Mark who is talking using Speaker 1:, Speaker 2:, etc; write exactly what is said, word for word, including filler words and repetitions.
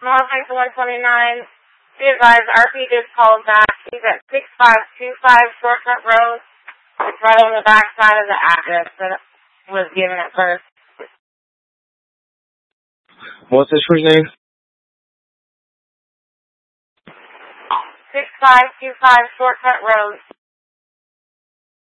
Speaker 1: Modified to one twenty-nine. Be advised, R P just called back. He's at six five two five Shortcut Road. It's right on the back side of the address that was given at first.
Speaker 2: What's the street name?
Speaker 1: six five two five Shortcut Road.